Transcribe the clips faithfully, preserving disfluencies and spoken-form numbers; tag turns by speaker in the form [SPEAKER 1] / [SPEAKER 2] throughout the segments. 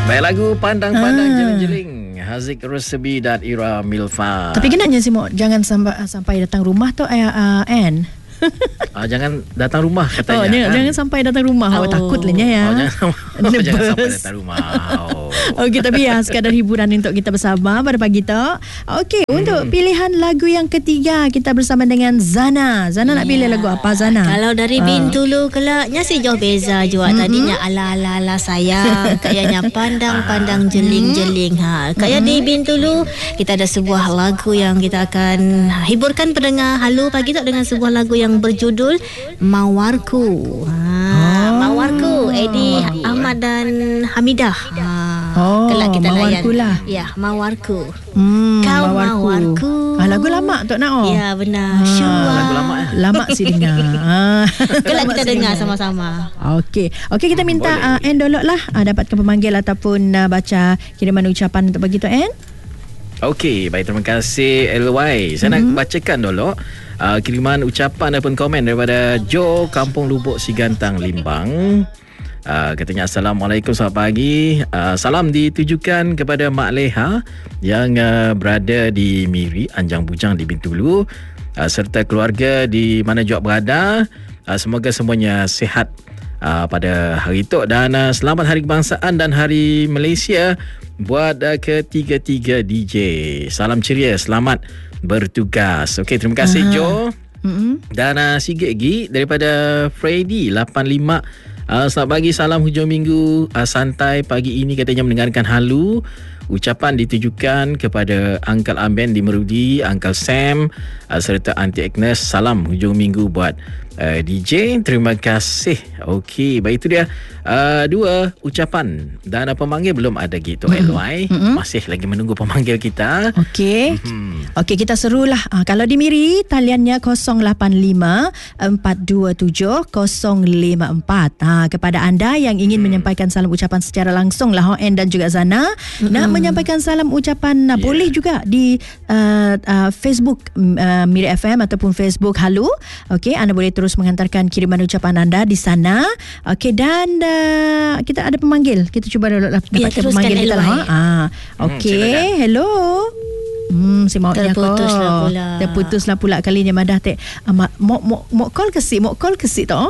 [SPEAKER 1] Baik, lagu Pandang-Pandang ah. Jeling-jeling Haziq Rusbi dan Ira Milfa.
[SPEAKER 2] Tapi kenanya si Mok jangan sampai sampai datang rumah tu uh, uh, Anne.
[SPEAKER 1] Ah, jangan datang rumah katanya.
[SPEAKER 2] Oh, jangan,
[SPEAKER 1] kan?
[SPEAKER 2] jangan sampai datang rumah. Oh, oh takut lah ya.
[SPEAKER 1] Oh, jangan, oh, jangan sampai datang rumah. Oh.
[SPEAKER 2] Okey, tapi ya sekadar hiburan untuk kita bersama pada pagi tu. Okey, hmm. untuk pilihan lagu yang ketiga kita bersama dengan Zana. Zana yeah. nak pilih lagu apa Zana?
[SPEAKER 3] Kalau dari uh. Bintulu kelaknya si jauh beza juga mm-hmm. tadinya ala ala ala sayang, kayaknya pandang-pandang jeling-jeling ha. Kayak mm-hmm. di Bintulu kita ada sebuah lagu yang kita akan hiburkan pendengar halu pagi tu dengan sebuah lagu yang yang berjudul Mawarku. Ha, oh. Mawarku Edi Ahmad dan Hamidah. Ha,
[SPEAKER 2] oh,
[SPEAKER 3] kelak kita layan.
[SPEAKER 2] Lah.
[SPEAKER 3] Ya, Mawarku.
[SPEAKER 2] Hmm,
[SPEAKER 3] Kau
[SPEAKER 2] Mawarku.
[SPEAKER 3] Mawarku.
[SPEAKER 2] Ah, lagu lama Tok Nao.
[SPEAKER 3] Ya, benar.
[SPEAKER 2] Ha,
[SPEAKER 3] Syua.
[SPEAKER 2] lagu lama eh. Lama sih dengar. Ha.
[SPEAKER 3] Kelak kita dengar sama-sama.
[SPEAKER 2] Okey. Okey, kita minta uh, Anne Dolok lah uh, dapatkan pemanggil ataupun uh, baca kiriman ucapan untuk begitu Anne.
[SPEAKER 1] Okey, baik, terima kasih L Y. Saya mm-hmm. nak bacakan dulu uh, kiriman ucapan ataupun komen daripada Joe, Kampung Lubuk Sigantang, Limbang. Uh, katanya Assalamualaikum, selamat pagi. Uh, salam ditujukan kepada Mak Leha yang uh, berada di Miri, Anjang Bujang di Bintulu, uh, serta keluarga di mana juga berada. Uh, semoga semuanya sihat uh, pada hari itu, dan uh, selamat Hari Kebangsaan dan Hari Malaysia buat uh, ketiga-tiga D J. Salam ceria, selamat bertugas. Okey, terima kasih uh-huh. Joe. Mm-hmm. Dan uh, sikit lagi daripada Freddy lapan lima. Uh, selamat pagi, salam hujung minggu uh, santai pagi ini, katanya mendengarkan halu. Ucapan ditujukan kepada Uncle Amben di Merudi, Uncle Sam uh, serta Aunty Agnes. Salam hujung minggu buat uh, D J. Terima kasih. Okey, baik, itu dia uh, dua ucapan. Dan uh, pemanggil belum ada gitu mm-hmm. L Y. Mm-hmm. Masih lagi menunggu pemanggil kita.
[SPEAKER 2] Okey.
[SPEAKER 1] Mm-hmm.
[SPEAKER 2] Okey, kita serulah. Uh, kalau di Miri, taliannya kosong lapan lima empat dua tujuh kosong lima empat. Ha, kepada anda yang ingin mm. menyampaikan salam ucapan secara langsung lah Hoen dan juga Zana. Mm-hmm. Nak menyampaikan salam ucapan yeah. boleh juga di uh, uh, Facebook uh, Miri F M ataupun Facebook Halu. Okey, anda boleh terus menghantarkan kiriman ucapan anda di sana. Okey, dan uh, kita ada pemanggil. Kita cuba dapatkan
[SPEAKER 3] ya,
[SPEAKER 2] pemanggil kita lah. Ah, okey, hmm, hello. Hmm, si maunya kau.
[SPEAKER 3] Terputuslah pula.
[SPEAKER 2] Terputuslah pula kalinya madah tek. Mak mok mok mok call kesik, mok call kesik tu.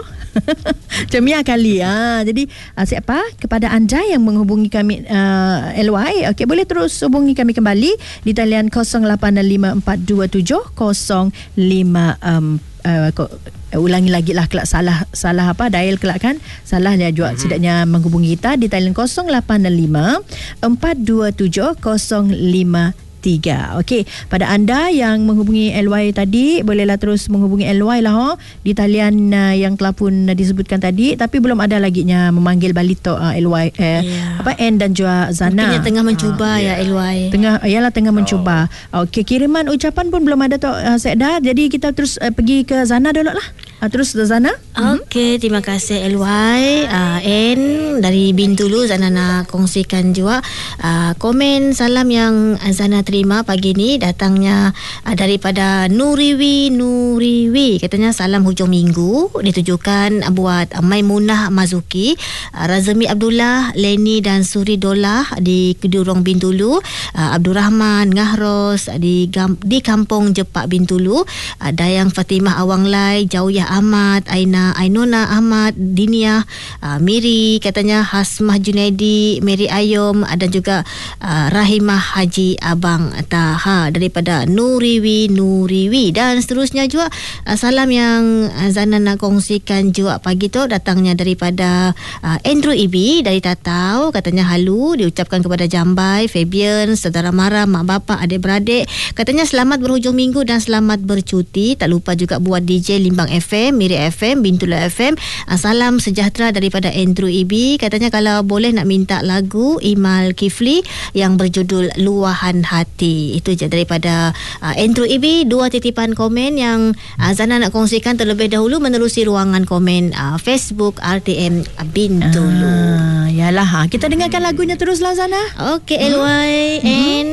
[SPEAKER 2] Cemia kali ah. Jadi uh, siapa kepada anda yang menghubungi kami uh, L Y, okey, boleh terus hubungi kami kembali di talian kosong lapan lima empat dua tujuh kosong lima um, uh, uh, ulangi lagi lah kelak salah salah apa dial kelak kan salahnya juga mm-hmm. setidaknya menghubungi kita di talian kosong lapan lima empat dua tujuh kosong lima tiga. Okey, pada anda yang menghubungi L Y tadi, bolehlah terus menghubungi L Y lah ho, di talian uh, yang telah pun uh, disebutkan tadi, tapi belum ada lagi nya memanggil balik to uh, L Y eh, yeah. apa N dan juga Zana.
[SPEAKER 3] Mungkin tengah mencuba uh, ya yeah. L Y.
[SPEAKER 2] Tengah ialah tengah oh. mencuba. Okey, kiriman ucapan pun belum ada to uh, Sekda. Jadi kita terus uh, pergi ke Zana dulu lah. Uh, terus Zana.
[SPEAKER 3] Okey, terima kasih L Y. Uh, N dari Bintulu, Zana nak kongsikan juga uh, komen salam yang Zana terima pagi ni, datangnya uh, daripada Nuriwi Nuriwi. Katanya salam hujung minggu ditujukan uh, buat uh, Maimunah Mazuki, uh, Razmi Abdullah, Leni dan Suri Dolah di Kedurong Bintulu, uh, Abdul Rahman Ngahros di Gam- di Kampung Jepak Bintulu, uh, Dayang Fatimah Awanglai, Jauyah Ahmad, Aina Ainona Ahmad, Diniah uh, Miri, katanya Hasmah Junaidi, Mary Ayom, uh, dan juga uh, Rahimah Haji Abang Taha daripada Nuriwi Nuriwi. Dan seterusnya juga uh, salam yang uh, Zana nak kongsikan juga pagi tu datangnya daripada uh, Andrew Ibi dari Tatau. Katanya halu diucapkan kepada Jambai, Fabian, saudara mara, mak bapak, adik-beradik. Katanya selamat berhujung minggu dan selamat bercuti. Tak lupa juga buat D J Limbang F M, Miri F M, Bintulu F M. uh, Salam sejahtera daripada Andrew Ibi. Katanya kalau boleh nak minta lagu Imal Kifli yang berjudul Luahan Hati. Itu je daripada uh, Andrew Ibi. Dua titipan komen yang uh, Zana nak kongsikan terlebih dahulu menerusi ruangan komen uh, Facebook R T M Bintulu.
[SPEAKER 2] Ah, yalah, ha. Kita dengarkan lagunya teruslah Zana.
[SPEAKER 3] Okey, L Y N. Ha,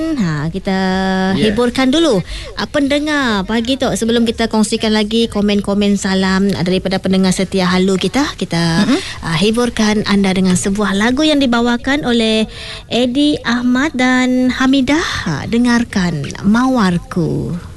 [SPEAKER 3] Ha, kita
[SPEAKER 1] Yeah.
[SPEAKER 3] hiburkan dulu uh, pendengar pagi tu sebelum kita kongsikan lagi komen-komen salam uh, daripada pendengar setia Halu kita. Kita mm-hmm. uh, hiburkan anda dengan sebuah lagu yang dibawakan oleh Eddie Ahmad dan Hamidah. Uh, dengarkan Mawarku.